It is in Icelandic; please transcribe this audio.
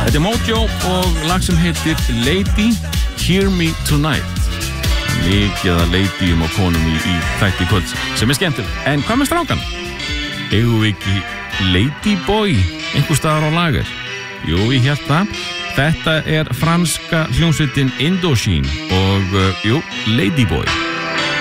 Þetta Mojo og lag sem heitir Lady Hear Me Tonight. Mikið að lady og konum í þætti kvölds sem skemmtileg. En hvað með strákan? Eigum við ekki Ladyboy einhver staðar á lager? Jú, ég hélt það. Þetta franska hljómsveitin Indochine og Ladyboy.